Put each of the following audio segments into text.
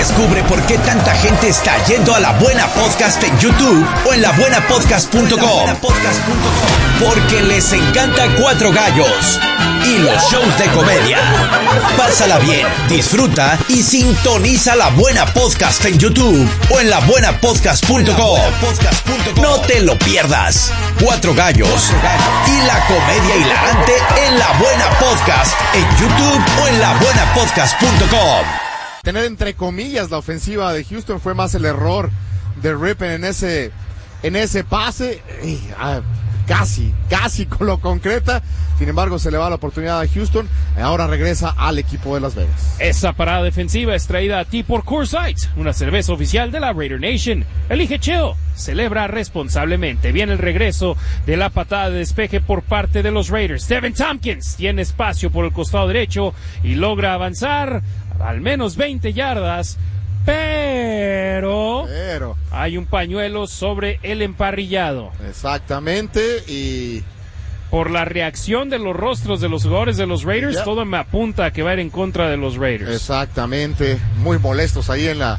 Descubre por qué tanta gente está yendo a La Buena Podcast en YouTube o en labuenapodcast.com. Porque les encanta Cuatro Gallos y los shows de comedia. Pásala bien, disfruta y sintoniza La Buena Podcast en YouTube o en labuenapodcast.com. No te lo pierdas. Cuatro Gallos y la comedia hilarante en La Buena Podcast en YouTube o en labuenapodcast.com. Tener entre comillas la ofensiva de Houston fue más el error de Rypien en ese pase. Casi lo concreta. Sin embargo, se le va la oportunidad a Houston. Ahora regresa al equipo de Las Vegas. Esa parada defensiva es traída a ti por Coors Light, una cerveza oficial de la Raider Nation. Elige chill, celebra responsablemente. Viene el regreso de la patada de despeje por parte de los Raiders. Devin Tompkins tiene espacio por el costado derecho y logra avanzar al menos 20 yardas. Pero hay un pañuelo sobre el emparrillado. Exactamente, y por la reacción de los rostros de los jugadores de los Raiders, todo me apunta a que va a ir en contra de los Raiders. Exactamente, muy molestos ahí en la...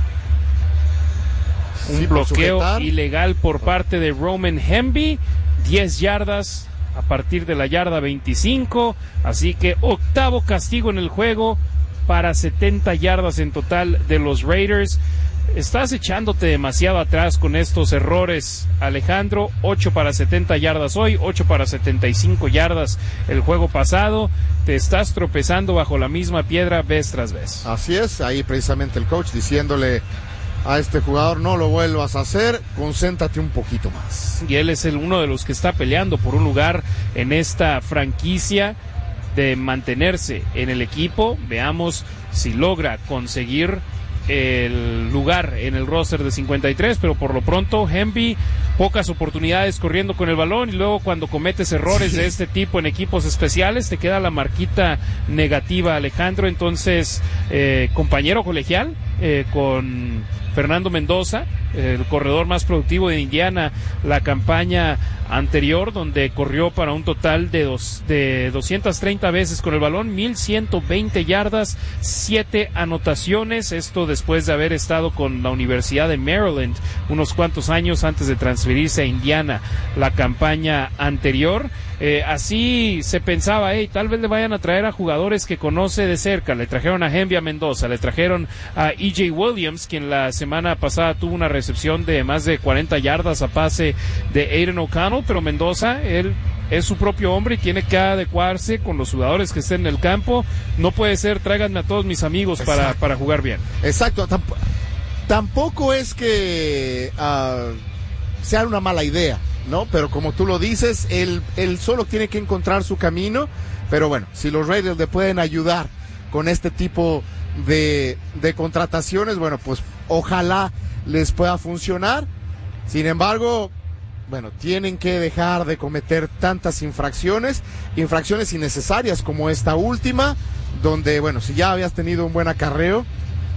Un bloqueo ilegal por parte de Roman Hemby, 10 yardas a partir de la yarda 25, así que octavo castigo en el juego para 70 yardas en total de los Raiders. Estás echándote demasiado atrás con estos errores, Alejandro. 8 para 70 yardas hoy, 8 para 75 yardas el juego pasado. Te estás tropezando bajo la misma piedra vez tras vez. Así es, ahí precisamente el coach diciéndole a este jugador: no lo vuelvas a hacer, concéntrate un poquito más. Y él es uno de los que está peleando por un lugar en esta franquicia, de mantenerse en el equipo. Veamos si logra conseguir el lugar en el roster de 53, pero por lo pronto Hemby, pocas oportunidades corriendo con el balón, y luego cuando cometes errores de este tipo en equipos especiales te queda la marquita negativa, Alejandro. Entonces, compañero colegial con Fernando Mendoza, el corredor más productivo de Indiana la campaña anterior, donde corrió para un total de 230 veces con el balón, 1120 yardas, 7 anotaciones. Esto después de haber estado con la Universidad de Maryland unos cuantos años antes de transferirse a Indiana la campaña anterior. Así se pensaba, tal vez le vayan a traer a jugadores que conoce de cerca. Le trajeron a Hemby, a Mendoza, le trajeron a E.J. Williams, quien la semana pasada tuvo una recepción de más de 40 yardas a pase de Aiden O'Connell, pero Mendoza, él es su propio hombre y tiene que adecuarse con los jugadores que estén en el campo. No puede ser, tráiganme a todos mis amigos para jugar bien. Exacto, tampoco es que sea una mala idea, ¿no? Pero como tú lo dices, él solo tiene que encontrar su camino. Pero bueno, si los Raiders le pueden ayudar con este tipo de contrataciones, bueno, pues ojalá les pueda funcionar. Sin embargo, bueno, tienen que dejar de cometer tantas infracciones innecesarias como esta última, donde, bueno, si ya habías tenido un buen acarreo,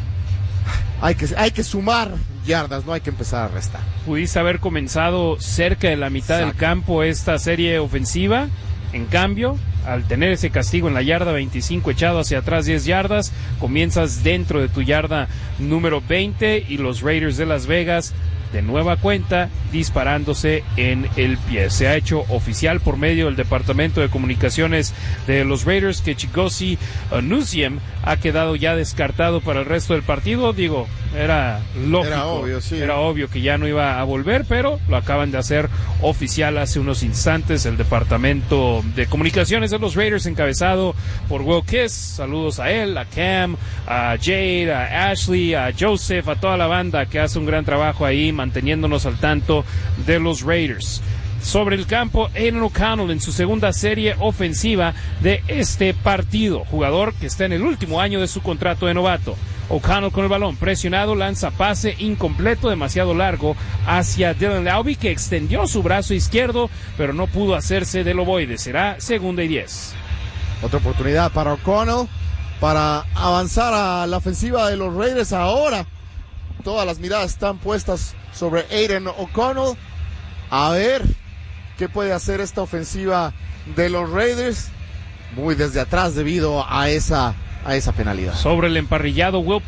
hay que sumar yardas, no hay que empezar a restar. Pudiste haber comenzado cerca de la mitad del campo esta serie ofensiva. En cambio, al tener ese castigo en la yarda 25 echado hacia atrás 10 yardas, comienzas dentro de tu yarda número 20 y los Raiders de Las Vegas de nueva cuenta disparándose en el pie. Se ha hecho oficial por medio del Departamento de Comunicaciones de los Raiders que Chigozie Nuziem ha quedado ya descartado para el resto del partido. Digo, era lógico, era obvio que ya no iba a volver, pero lo acaban de hacer oficial hace unos instantes el Departamento de Comunicaciones de los Raiders, encabezado por Will Kiss. Saludos a él, a Cam, a Jade, a Ashley, a Joseph, a toda la banda que hace un gran trabajo ahí manteniéndonos al tanto de los Raiders. Sobre el campo, Aiden O'Connell en su segunda serie ofensiva de este partido, jugador que está en el último año de su contrato de novato. O'Connell con el balón presionado, lanza pase incompleto, demasiado largo hacia Dylan Laube, que extendió su brazo izquierdo pero no pudo hacerse del ovoide. Será 2nd y 10. Otra oportunidad para O'Connell para avanzar a la ofensiva de los Raiders. Ahora todas las miradas están puestas sobre Aiden O'Connell. A ver qué puede hacer esta ofensiva de los Raiders, muy desde atrás debido a esa penalidad. Sobre el emparrillado, Will